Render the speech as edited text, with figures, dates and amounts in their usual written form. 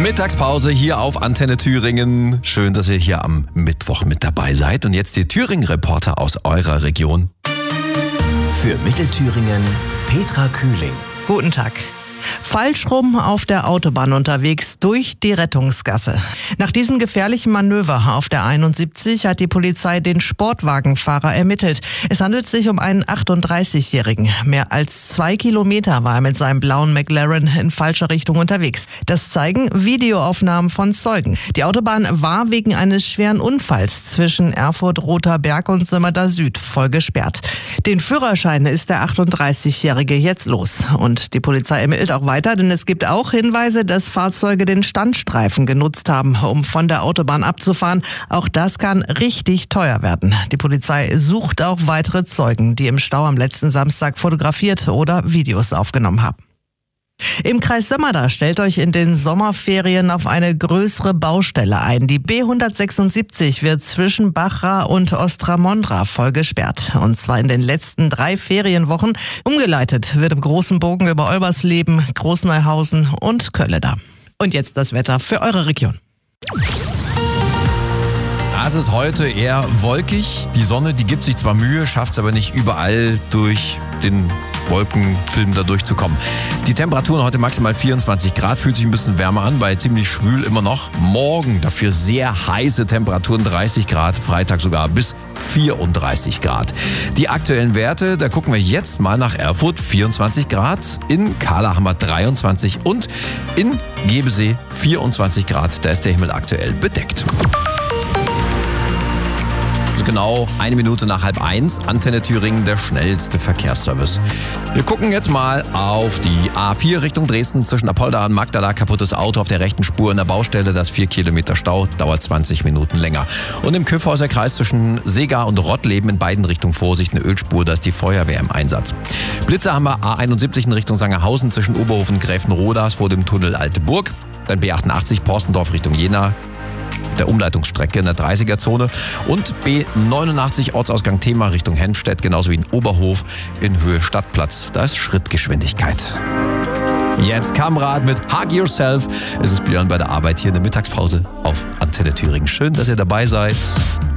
Mittagspause hier auf Antenne Thüringen. Schön, dass ihr hier am Mittwoch mit dabei seid. Und jetzt die Thüringen-Reporter aus eurer Region. Für Mittelthüringen Petra Kühling. Guten Tag. Falsch rum auf der Autobahn unterwegs durch die Rettungsgasse. Nach diesem gefährlichen Manöver auf der 71 hat die Polizei den Sportwagenfahrer ermittelt. Es handelt sich um einen 38-Jährigen. Mehr als 2 Kilometer war er mit seinem blauen McLaren in falscher Richtung unterwegs. Das zeigen Videoaufnahmen von Zeugen. Die Autobahn war wegen eines schweren Unfalls zwischen Erfurt-Roter Berg und Sömmerda Süd voll gesperrt. Den Führerschein ist der 38-Jährige jetzt los. Und die Polizei ermittelt auch weiter, denn es gibt auch Hinweise, dass Fahrzeuge den Standstreifen genutzt haben, um von der Autobahn abzufahren. Auch das kann richtig teuer werden. Die Polizei sucht auch weitere Zeugen, die im Stau am letzten Samstag fotografiert oder Videos aufgenommen haben. Im Kreis Sömmerda stellt euch in den Sommerferien auf eine größere Baustelle ein. Die B176 wird zwischen Bachra und Ostramondra voll gesperrt. Und zwar in den letzten 3 Ferienwochen. Umgeleitet wird im großen Bogen über Olbersleben, Großneuhausen und Kölleda. Und jetzt das Wetter für eure Region. Es ist heute eher wolkig. Die Sonne, die gibt sich zwar Mühe, schafft es aber nicht überall durch den Wolkenfilm da durchzukommen. Die Temperaturen heute maximal 24 Grad, fühlt sich ein bisschen wärmer an, weil ziemlich schwül immer noch. Morgen dafür sehr heiße Temperaturen, 30 Grad, Freitag sogar bis 34 Grad. Die aktuellen Werte, da gucken wir jetzt mal nach Erfurt, 24 Grad, in Kahla haben wir 23 und in Gebesee 24 Grad, da ist der Himmel aktuell bedeckt. Genau 1 Minute nach 12:30, Antenne Thüringen, der schnellste Verkehrsservice. Wir gucken jetzt mal auf die A4 Richtung Dresden zwischen Apolda und Magdala. Kaputtes Auto auf der rechten Spur in der Baustelle, das 4 Kilometer Stau, dauert 20 Minuten länger. Und im Kyffhäuser Kreis zwischen Seegar und Rottleben in beiden Richtungen Vorsicht, eine Ölspur, da ist die Feuerwehr im Einsatz. Blitze haben wir A71 in Richtung Sangerhausen zwischen Oberhofen und Gräfenrodas vor dem Tunnel Alte Burg. Dann B88 Porstendorf Richtung Jena, der Umleitungsstrecke in der 30er-Zone und B89 Ortsausgang Thema Richtung Henfstedt, genauso wie in Oberhof in Höhe Stadtplatz. Da ist Schrittgeschwindigkeit. Jetzt Kamrad mit Hug Yourself. Es ist Björn bei der Arbeit hier in der Mittagspause auf Antenne Thüringen. Schön, dass ihr dabei seid.